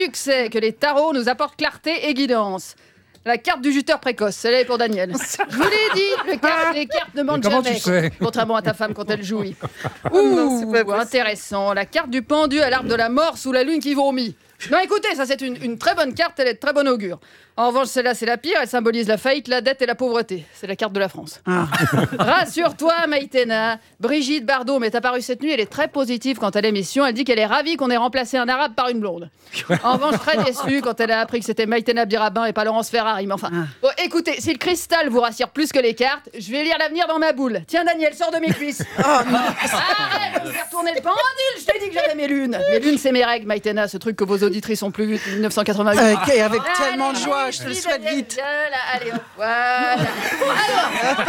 Succès, que les tarots nous apportent clarté et guidance. La carte du juteur précoce, celle-là est pour Daniel. Je vous l'ai dit, les cartes ne mentent jamais. Tu sais Contrairement à ta femme quand elle jouit. Ouh, intéressant. La carte du pendu à l'arbre de la mort sous la lune qui vomit. Non, écoutez, ça c'est une très bonne carte, elle est de très bon augure. En revanche, celle-là, c'est la pire, elle symbolise la faillite, la dette et la pauvreté. C'est la carte de la France. Rassure-toi, Maïtena. Brigitte Bardot m'est apparue cette nuit, elle est très positive quant à l'émission. Elle dit qu'elle est ravie qu'on ait remplacé un arabe par une blonde. En revanche, très déçue quand elle a appris que c'était Maïtena Birabin et pas Laurence Ferrari. Mais enfin, bon, écoutez, si le cristal vous rassure plus que les cartes, je vais lire l'avenir dans ma boule. Tiens, Daniel, sors de mes cuisses. Arrête de me faire tourner le pendule, je t'ai dit que j'avais mes lunes. Mes lunes, c'est mes règles, Maïtena, ce truc que vos auditrices ont plus vu depuis 1988. Avec tellement de joie. Je te le souhaite vite. Allez, hop, voilà. Alors,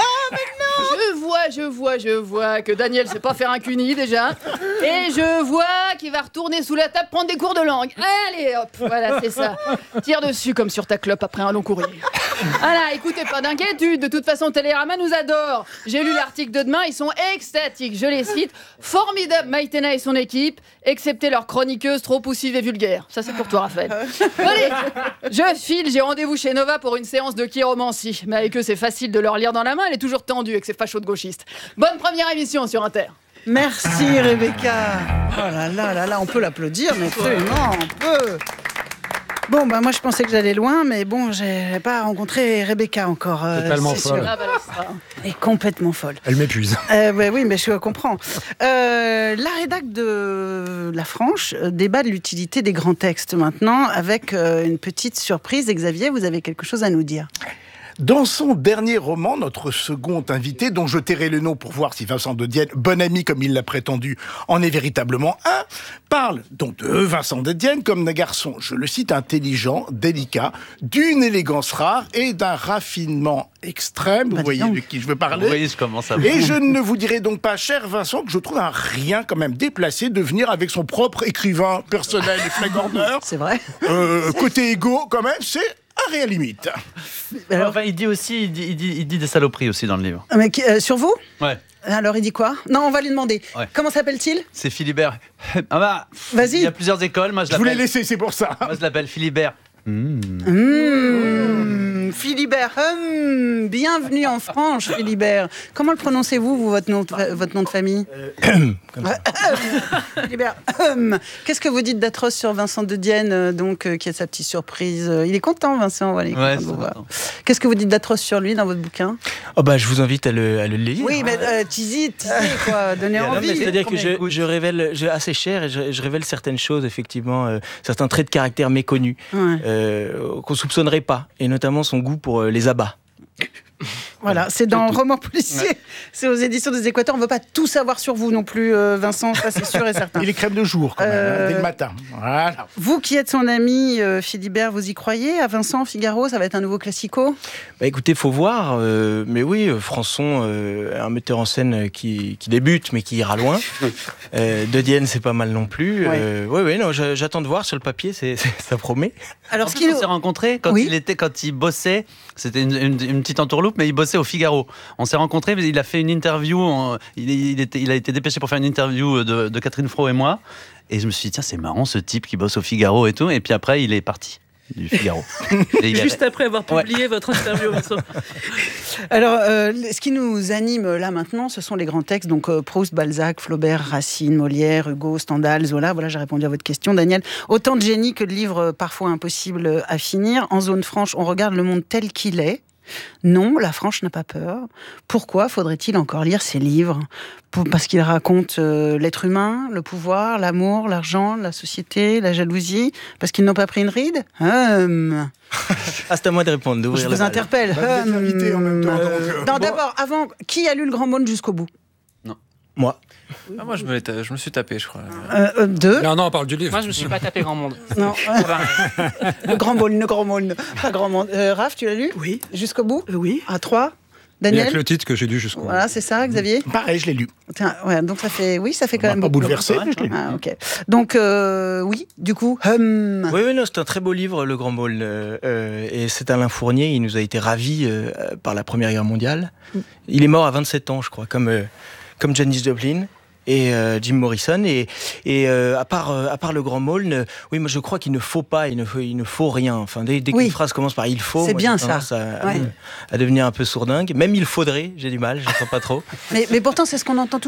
je vois que Daniel sait pas faire un cuni déjà. Et je vois qu'il va retourner sous la table prendre des cours de langue. Allez, hop, voilà, c'est ça. Tire dessus comme sur ta clope après un long courrier. Voilà, écoutez, pas d'inquiétude. De toute façon, Télérama nous adore. J'ai lu l'article de demain, ils sont extatiques. Je les cite. Formidable Maïtena et son équipe, excepté leur chroniqueuse trop poussive et vulgaire. Ça, c'est pour toi, Raphaël. Allez, je file, j'ai rendez-vous chez Nova pour une séance de chiromancie. Mais avec eux, c'est facile de leur lire dans la main, elle est toujours tendue avec ses fachos de gauchistes. Bonne première émission sur Inter. Merci Rebecca. Oh là là, on peut l'applaudir, mais absolument, on peut. Bon, bah moi je pensais que j'allais loin, mais bon, j'ai pas rencontré Rebecca encore. Totalement folle. Elle est complètement folle. Elle m'épuise. Oui, mais je comprends. La rédac de La Franche débat de l'utilité des grands textes maintenant, avec une petite surprise. Xavier, vous avez quelque chose à nous dire? Dans son dernier roman, notre second invité, dont je tairai le nom pour voir si Vincent de Dienne, bon ami comme il l'a prétendu, en est véritablement un, parle donc de Vincent de Dienne comme d'un garçon, je le cite, intelligent, délicat, d'une élégance rare et d'un raffinement extrême. Vous voyez de qui je veux parler. Vous voyez, je commence à... Et je ne vous dirai donc pas, cher Vincent, que je trouve un rien quand même déplacé de venir avec son propre écrivain personnel et flagorneur. C'est vrai. Côté égo, quand même, c'est un réel limite. Alors, enfin, il dit aussi, il dit des saloperies aussi dans le livre. Mais sur vous? Ouais. Alors il dit quoi? Non, on va lui demander. Ouais. Comment s'appelle-t-il? C'est Philibert. Ah bah, vas-y. Il y a plusieurs écoles. Moi, je vous l'ai laissé, c'est pour ça. Moi, je l'appelle Philibert. Philibert, bienvenue en France, Philibert. Comment le prononcez-vous, vous, votre nom de famille? Philibert, qu'est-ce que vous dites d'atroce sur Vincent de Dienne, qui a sa petite surprise? Il est content, Vincent, voilà, ouais, qu'est-ce que vous dites d'atroce sur lui dans votre bouquin? Oh bah, je vous invite à le lire. Oui, mais teasez, quoi, donnez envie. C'est-à-dire que je révèle assez cher et je révèle certaines choses, effectivement, certains traits de caractère méconnus. Ouais. Qu'on soupçonnerait pas, et notamment son goût pour les abats. Voilà, c'est dans Roman policier, c'est aux éditions des Équateurs. On ne veut pas tout savoir sur vous non plus, Vincent, ça c'est sûr et certain. Il est crème de jour, quand même, dès le matin. Voilà. Vous qui êtes son ami, Philibert, vous y croyez à Vincent Figaro? Ça va être un nouveau classico? Bah écoutez, faut voir, mais oui, Françon, un metteur en scène qui débute, mais qui ira loin. De Dienne, c'est pas mal non plus. Oui, non, j'attends de voir sur le papier, ça promet. Alors, on s'est rencontrés quand il bossait, c'était une petite entourloupe, mais il bossait au Figaro. On s'est rencontrés, mais il a fait une interview, il a été dépêché pour faire une interview de Catherine Fro et moi, et je me suis dit, tiens, c'est marrant ce type qui bosse au Figaro et tout, et puis après, il est parti du Figaro. Juste après avoir publié votre interview. Alors, ce qui nous anime là maintenant, ce sont les grands textes, donc Proust, Balzac, Flaubert, Racine, Molière, Hugo, Stendhal, Zola. Voilà, j'ai répondu à votre question, Daniel. Autant de génie que de livres parfois impossibles à finir. En zone franche, on regarde le monde tel qu'il est. Non, la Franche n'a pas peur. Pourquoi faudrait-il encore lire ces livres? Parce qu'ils racontent l'être humain, le pouvoir, l'amour, l'argent, la société, la jalousie. Parce qu'ils n'ont pas pris une ride? C'est à moi de répondre, d'ouvrir. Je vous interpelle. En même temps, non, d'abord, avant, qui a lu Le Grand Monde jusqu'au bout? Non. Moi. Ah, moi, je me suis tapé, je crois. Deux. Non, on parle du livre. Moi, je me suis pas tapé Grand Monde. Non. Le Grand Monde, pas Grand Monde. Raph, tu l'as lu? Oui. Jusqu'au bout? Oui. À 3. Il n'y a Daniel? que le titre que j'ai lu jusqu'au bout. Voilà, c'est ça, Xavier? Pareil, je l'ai lu. Tiens, ouais, donc ça fait quand même pas beaucoup. bouleversé, mais je l'ai lu. Ah, ok. Donc, oui, du coup, Oui, non, c'est un très beau livre, Le Grand Môle. Et c'est Alain Fournier, il nous a été ravi par la Première Guerre mondiale. Il est mort à 27 ans, je crois, comme Janis Joplin. Jim Morrison. Et à part le Grand Maulne, oui, moi je crois qu'il ne faut pas, il ne faut rien. Enfin, dès qu'une phrase commence par il faut, c'est bien ça. À devenir un peu sourdingue. Même il faudrait, j'ai du mal, je ne sens pas trop. Mais pourtant, c'est ce qu'on entend